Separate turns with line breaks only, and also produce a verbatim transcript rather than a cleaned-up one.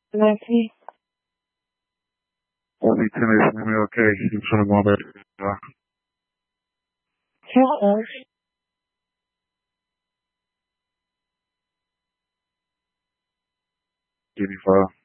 Nancy.
Everything is gonna be okay. I'm trying to go back. Uh,
What else?
Give me five.